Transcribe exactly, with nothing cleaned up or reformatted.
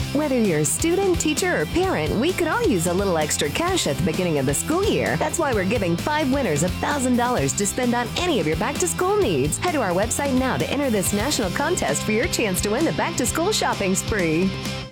Whether you're a student, teacher, or parent, we could all use a little extra cash at the beginning of the school year. That's why we're giving five winners one thousand dollars to spend on any of your back-to-school needs. Head to our website now to enter this national contest for your chance to win the back-to-school shopping spree.